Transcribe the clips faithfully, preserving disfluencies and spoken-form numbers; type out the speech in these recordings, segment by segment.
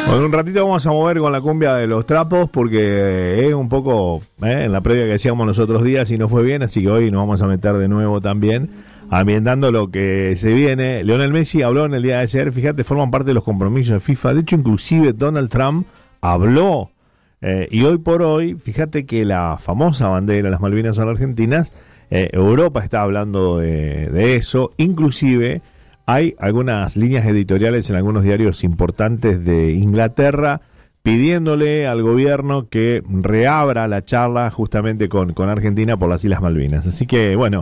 Bueno, un ratito vamos a mover con la cumbia de los trapos porque es un poco eh, en la previa que decíamos los otros días y no fue bien, así que hoy nos vamos a meter de nuevo también ambientando lo que se viene. Lionel Messi habló en el día de ayer, fíjate, forman parte de los compromisos de FIFA, de hecho inclusive Donald Trump habló eh, y hoy por hoy, fíjate que la famosa bandera, las Malvinas son argentinas, eh, Europa está hablando de, de eso, inclusive hay algunas líneas editoriales en algunos diarios importantes de Inglaterra pidiéndole al gobierno que reabra la charla justamente con, con Argentina por las Islas Malvinas. Así que, bueno,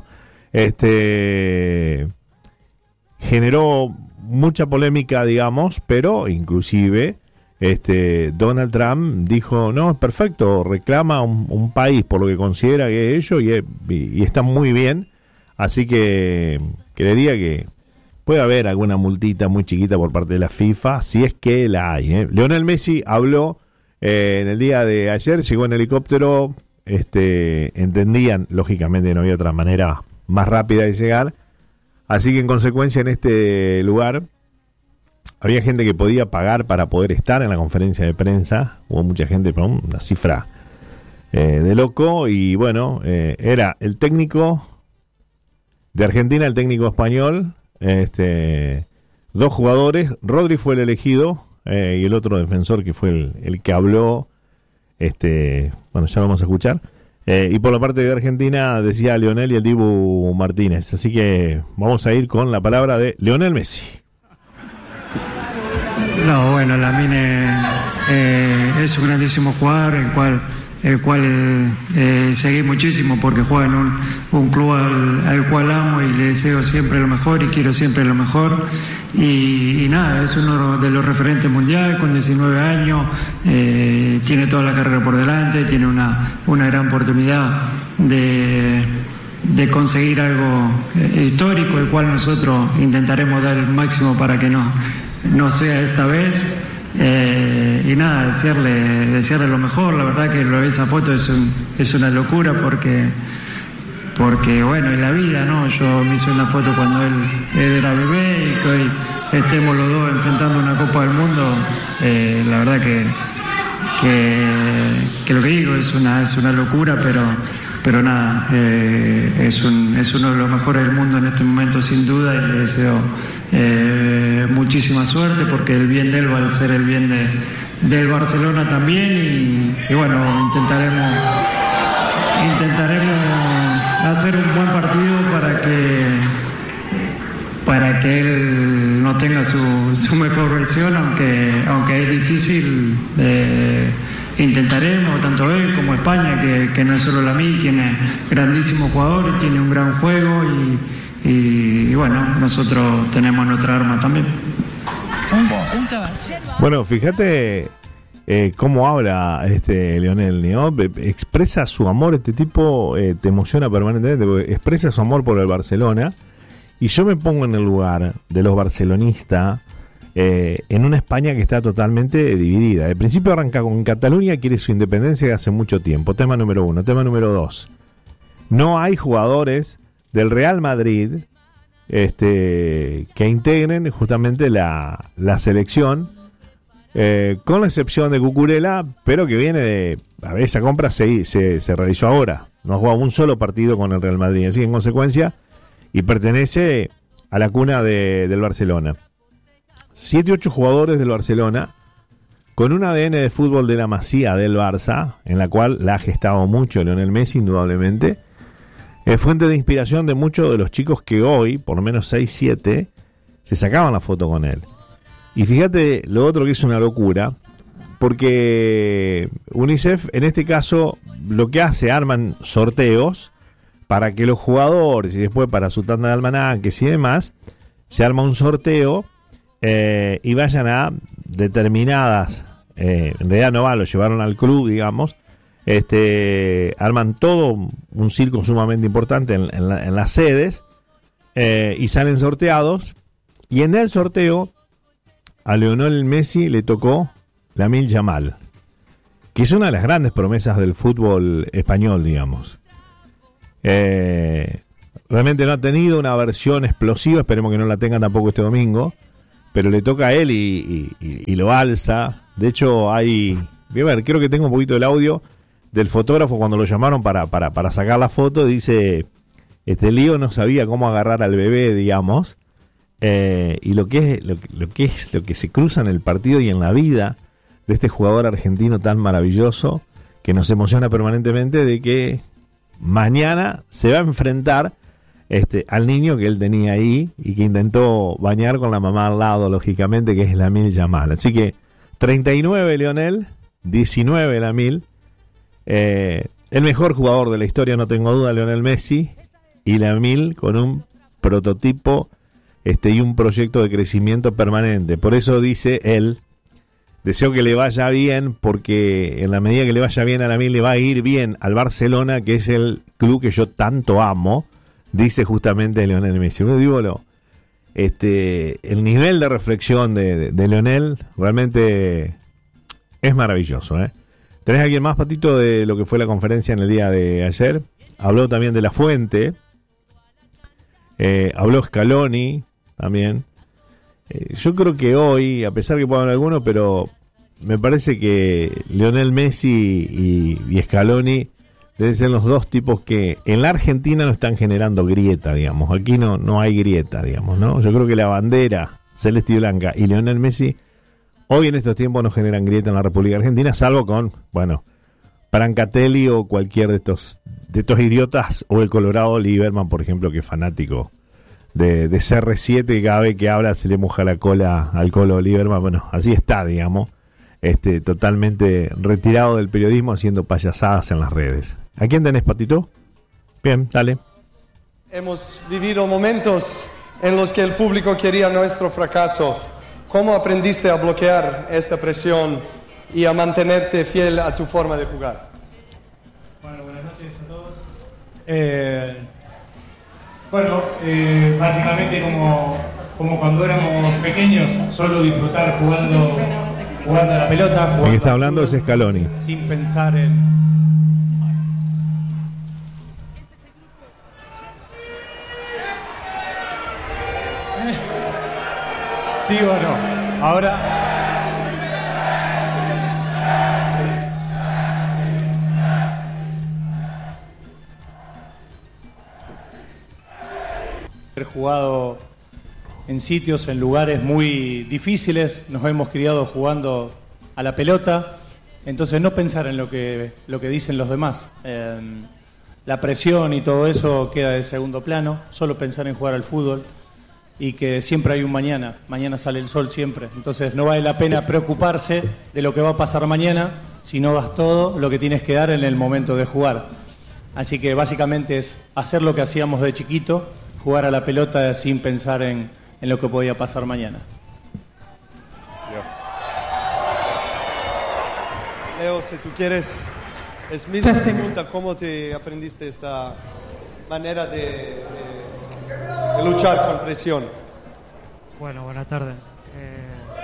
este generó mucha polémica, digamos, pero inclusive este Donald Trump dijo, no, es perfecto, reclama un, un país por lo que considera que es ello y, y, y está muy bien. Así que creería que puede haber alguna multita muy chiquita por parte de la FIFA, si es que la hay. ¿eh? Lionel Messi habló eh, en el día de ayer, llegó en helicóptero, este, entendían, lógicamente no había otra manera más rápida de llegar, así que en consecuencia en este lugar había gente que podía pagar para poder estar en la conferencia de prensa, hubo mucha gente, pero una cifra eh, de loco, y bueno, eh, era el técnico de Argentina, el técnico español, Este, dos jugadores, Rodri fue el elegido eh, y el otro defensor que fue el, el que habló, este, bueno, ya lo vamos a escuchar, eh, y por la parte de Argentina decía Lionel y el Dibu Martínez, así que vamos a ir con la palabra de Lionel Messi. No, bueno, Lamine eh, es un grandísimo jugador, el cual el cual eh, seguí muchísimo porque juega en un, un club al, al cual amo y le deseo siempre lo mejor y quiero siempre lo mejor y, y nada, es uno de los referentes mundiales con diecinueve años, eh, tiene toda la carrera por delante, tiene una, una gran oportunidad de, de conseguir algo eh, histórico, el cual nosotros intentaremos dar el máximo para que no, no sea esta vez. Eh, y nada, desearle, desearle lo mejor. La verdad que lo, esa foto es, un, es una locura porque, porque bueno, en la vida, ¿no? Yo me hice una foto cuando él, él era bebé y que hoy estemos los dos enfrentando una Copa del Mundo, eh, la verdad que, que, que lo que digo es una, es una locura, pero, pero nada, eh, es, un, es uno de los mejores del mundo en este momento sin duda y le deseo Eh, muchísima suerte porque el bien de él va a ser el bien de, del Barcelona también y, y bueno, intentaremos intentaremos hacer un buen partido para que para que él no tenga su, su mejor versión, aunque aunque es difícil, eh, intentaremos, tanto él como España, que, que no es solo la mí, tiene grandísimos jugadores, tiene un gran juego y Y, y bueno, nosotros tenemos nuestra arma también. Bueno, fíjate eh, cómo habla este Lionel, ¿no? Expresa su amor, este tipo eh, te emociona permanentemente, porque expresa su amor por el Barcelona, y yo me pongo en el lugar de los barcelonistas eh, en una España que está totalmente dividida. Al principio arranca con Cataluña, quiere su independencia de hace mucho tiempo, tema número uno. Tema número dos, no hay jugadores del Real Madrid este, que integren justamente la, la selección, eh, con la excepción de Cucurella, pero que viene de, a ver, esa compra se, se, se realizó ahora, no ha jugado un solo partido con el Real Madrid, así que en consecuencia, y pertenece a la cuna de, del Barcelona. Siete, ocho jugadores del Barcelona, con un A D N de fútbol de la Masía del Barça, en la cual la ha gestado mucho Lionel Messi, indudablemente. Es fuente de inspiración de muchos de los chicos que hoy, por lo menos seis, siete, se sacaban la foto con él. Y fíjate lo otro que es una locura, porque UNICEF en este caso lo que hace, arman sorteos para que los jugadores y después para su tanda de almanaques y demás, se arma un sorteo eh, y vayan a determinadas, eh, en realidad no va, lo llevaron al club, digamos, Este, arman todo un circo sumamente importante en, en, la, en las sedes eh, y salen sorteados, y en el sorteo a Lionel Messi le tocó Lamine Yamal, que es una de las grandes promesas del fútbol español, digamos. Eh, realmente no ha tenido una versión explosiva, esperemos que no la tenga tampoco este domingo, pero le toca a él y, y, y lo alza De hecho, hay... Voy a ver, creo que tengo un poquito del audio del fotógrafo cuando lo llamaron para, para, para sacar la foto. Dice, este Lío no sabía cómo agarrar al bebé, digamos. Eh, y lo que, es, lo, lo que es lo que se cruza en el partido y en la vida de este jugador argentino tan maravilloso, que nos emociona permanentemente, de que mañana se va a enfrentar este, al niño que él tenía ahí y que intentó bañar con la mamá al lado, lógicamente, que es Lamine Yamal. Así que treinta y nueve Lionel, diecinueve Lamine, eh, el mejor jugador de la historia, no tengo duda, Lionel Messi, y Lamine con un prototipo este, y un proyecto de crecimiento permanente. Por eso dice él, deseo que le vaya bien, porque en la medida que le vaya bien a Lamine, le va a ir bien al Barcelona, que es el club que yo tanto amo, dice justamente Lionel Messi. Uno digo, lo, este, el nivel de reflexión de, de, de Lionel realmente es maravilloso, ¿eh? ¿Tenés alguien más, Patito, de lo que fue la conferencia en el día de ayer? Habló también de La Fuente, eh, habló Scaloni también. Eh, yo creo que hoy, a pesar que puedan haber algunos, pero me parece que Lionel Messi y, y Scaloni deben ser los dos tipos que en la Argentina no están generando grieta, digamos. Aquí no, no hay grieta, digamos, ¿no? Yo creo que la bandera celeste y blanca y Lionel Messi hoy en estos tiempos no generan grieta en la República Argentina, salvo con, bueno, Brancatelli o cualquier de estos de estos idiotas, o el Colorado Lieberman, por ejemplo, que es fanático de, de C R siete, y cada vez que habla se le moja la cola al Colo Lieberman. Bueno, así está, digamos, este, totalmente retirado del periodismo, haciendo payasadas en las redes. ¿A quién tenés, Patito? Bien, dale. Hemos vivido momentos en los que el público quería nuestro fracaso. ¿Cómo aprendiste a bloquear esta presión y a mantenerte fiel a tu forma de jugar? Bueno, buenas noches a todos. Eh, bueno, eh, básicamente como, como cuando éramos pequeños, solo disfrutar jugando, jugando a la pelota. El que está hablando es Scaloni. Sin pensar en... ¿Sí o no? Ahora... Haber jugado en sitios, en lugares muy difíciles, nos hemos criado jugando a la pelota, entonces no pensar en lo que, lo que dicen los demás. Eh, la presión y todo eso queda de segundo plano, solo pensar en jugar al fútbol. Y que siempre hay un mañana, mañana sale el sol siempre, entonces no vale la pena preocuparse de lo que va a pasar mañana si no das todo lo que tienes que dar en el momento de jugar. Así que básicamente es hacer lo que hacíamos de chiquito, jugar a la pelota sin pensar en, en lo que podía pasar mañana. Leo, si tú quieres, es misma pregunta, ¿cómo te aprendiste esta manera de... de... de luchar con presión? Bueno, buenas tardes. Eh...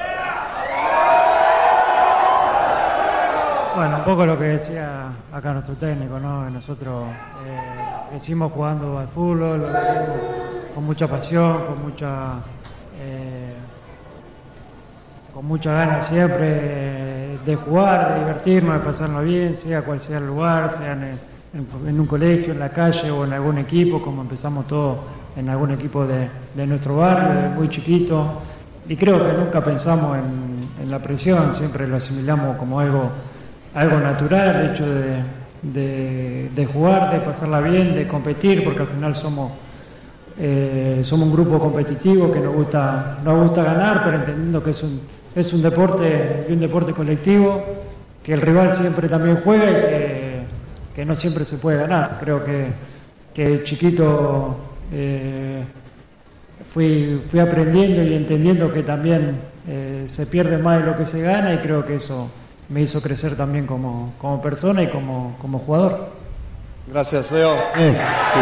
Bueno, un poco lo que decía acá nuestro técnico, ¿no? Nosotros eh, crecimos jugando al fútbol, con mucha pasión, con mucha eh, con mucha ganas siempre de jugar, de divertirnos, de pasarlo bien, sea cual sea el lugar, sea en, el, en, en un colegio, en la calle o en algún equipo, como empezamos todos en algún equipo de, de nuestro barrio, de muy chiquito, y creo que nunca pensamos en, en la presión, siempre lo asimilamos como algo, algo natural, el hecho de, de, de jugar, de pasarla bien, de competir, porque al final somos, eh, somos un grupo competitivo que nos gusta, nos gusta ganar, pero entendiendo que es un, es un deporte y un deporte colectivo, que el rival siempre también juega y que, que no siempre se puede ganar. Creo que, que chiquito eh, fui, fui aprendiendo y entendiendo que también eh, se pierde más de lo que se gana, y creo que eso me hizo crecer también como, como persona y como, como jugador. Gracias, Leo. Eh, sí.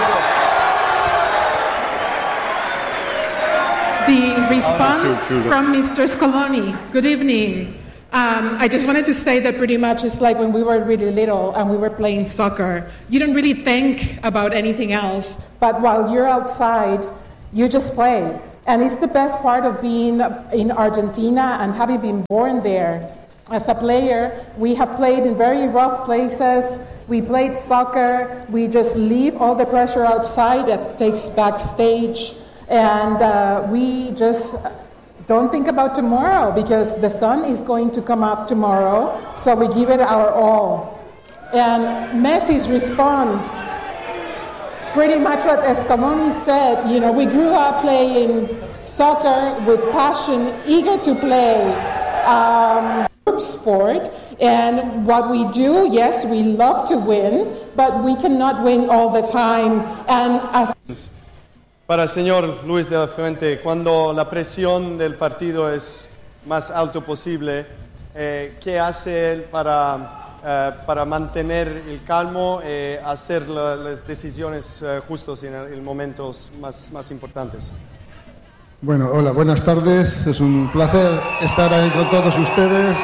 The response from Mister Scaloni. Good evening. Um, I just wanted to say that pretty much it's like when we were really little and we were playing soccer. You don't really think about anything else, but while you're outside, you just play. And it's the best part of being in Argentina and having been born there. as a player, we have played in very rough places. We played soccer. We just leave all the pressure outside that takes backstage. And uh, we just don't think about tomorrow because the sun is going to come up tomorrow. So we give it our all. And Messi's response, pretty much what Scaloni said, you know, we grew up playing soccer with passion, eager to play. Um, sport, and what we do, yes, we love to win, but we cannot win all the time. And as Para el señor Luis de la Fuente, cuando la presión del partido es más alto posible, eh, ¿qué hace él para, eh, para mantener el calmo y eh, hacer la, las decisiones eh, justas en, en momentos más, más importantes? Bueno, hola, buenas tardes. Es un placer estar ahí con todos ustedes.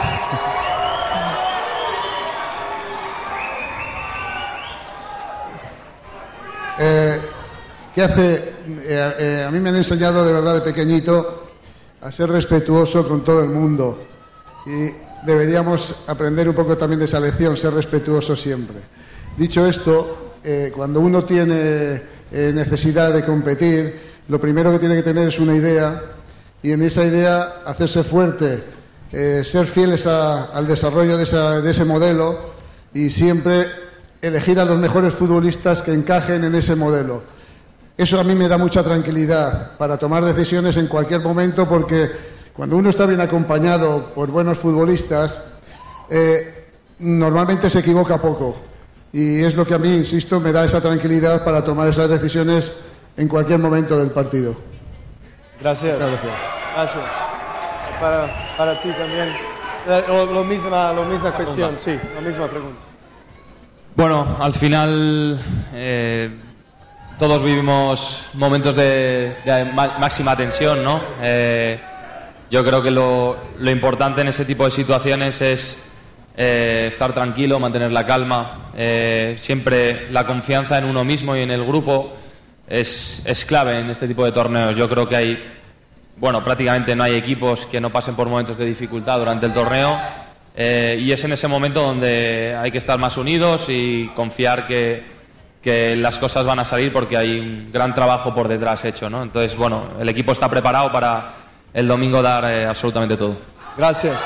Eh, ¿Qué hace? Eh, eh, a mí me han enseñado de verdad de pequeñito a ser respetuoso con todo el mundo y deberíamos aprender un poco también de esa lección, ser respetuoso siempre. Dicho esto, eh, cuando uno tiene eh, necesidad de competir, lo primero que tiene que tener es una idea y en esa idea hacerse fuerte, eh, ser fieles a, al desarrollo de, esa, de ese modelo y siempre elegir a los mejores futbolistas que encajen en ese modelo. Eso a mí me da mucha tranquilidad para tomar decisiones en cualquier momento porque cuando uno está bien acompañado por buenos futbolistas, eh, normalmente se equivoca poco y es lo que a mí, insisto, me da esa tranquilidad para tomar esas decisiones en cualquier momento del partido. Gracias. Gracias. Gracias. Para, para ti también. Eh, lo, lo misma, lo misma cuestión, sí, la misma pregunta. Bueno, al final eh, todos vivimos momentos de, de máxima tensión, ¿no? Eh, yo creo que lo, lo importante en ese tipo de situaciones es eh, estar tranquilo, mantener la calma, eh, siempre la confianza en uno mismo y en el grupo. Es, es clave en este tipo de torneos. Yo creo que hay, bueno, prácticamente no hay equipos que no pasen por momentos de dificultad durante el torneo eh, y es en ese momento donde hay que estar más unidos y confiar que, que las cosas van a salir porque hay un gran trabajo por detrás hecho, ¿no? Entonces, bueno, el equipo está preparado para el domingo dar eh, absolutamente todo. Gracias.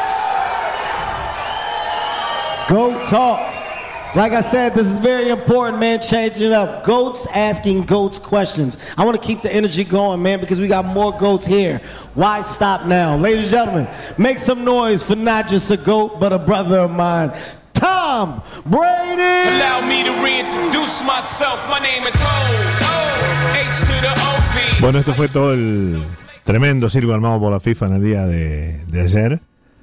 Go talk. Like I said, this is very important, man, changing it up. Goats asking goats questions. I want to keep the energy going, man, because we got more goats here. Why stop now? Ladies and gentlemen, make some noise for not just a goat, but a brother of mine, Tom Brady! Allow me to reintroduce myself. My name is Ho, H to the O V. Bueno, esto fue todo el tremendo circo armado por la FIFA en el día de, de ayer.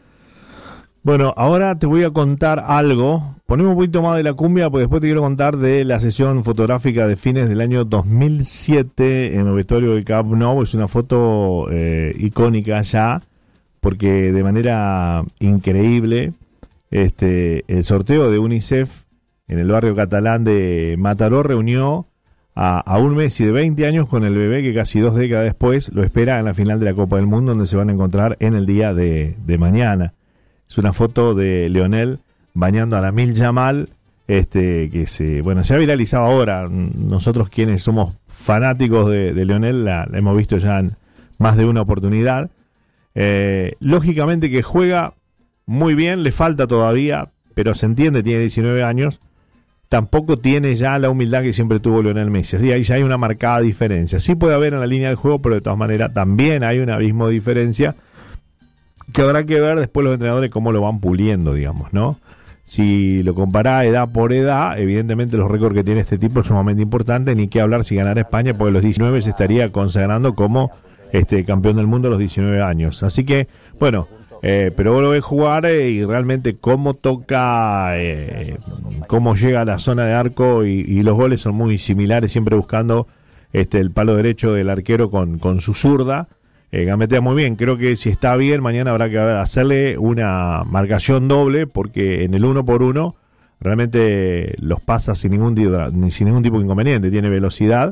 Bueno, ahora te voy a contar algo. Ponemos un poquito más de la cumbia, porque después te quiero contar de la sesión fotográfica de fines del año dos mil siete en el vestuario del Camp Nou. Es una foto eh, icónica ya, porque de manera increíble este, el sorteo de UNICEF en el barrio catalán de Mataró reunió a, a un Messi de veinte años con el bebé que casi dos décadas después lo espera en la final de la Copa del Mundo, donde se van a encontrar en el día de, de mañana. Es una foto de Lionel bañando a Lamine Yamal, este, que se, bueno, se ha viralizado ahora. Nosotros quienes somos fanáticos de, de Lionel la, la hemos visto ya en más de una oportunidad. Eh, lógicamente que juega muy bien, le falta todavía, pero se entiende, tiene diecinueve años. Tampoco tiene ya la humildad que siempre tuvo Lionel Messi. Así ahí ya hay una marcada diferencia. Sí puede haber en la línea del juego, pero de todas maneras también hay un abismo de diferencia que habrá que ver después los entrenadores cómo lo van puliendo, digamos, ¿no? Si lo compará edad por edad, evidentemente los récords que tiene este tipo es sumamente importante, ni qué hablar si ganara España, porque a los diecinueve se estaría consagrando como este campeón del mundo a los diecinueve años. Así que, bueno, eh, pero vos lo ves jugar eh, y realmente cómo toca, eh, cómo llega a la zona de arco y, y los goles son muy similares, siempre buscando este el palo derecho del arquero con, con su zurda. Eh, gambetea muy bien. Creo que si está bien, mañana habrá que hacerle una marcación doble, porque en el uno por uno realmente los pasa sin ningún, sin ningún tipo de inconveniente. Tiene velocidad.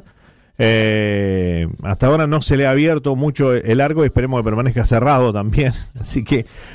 Eh, hasta ahora no se le ha abierto mucho el arco y esperemos que permanezca cerrado también. Así que